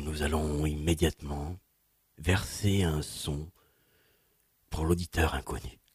nous allons immédiatement verser un son pour l'auditeur inconnu.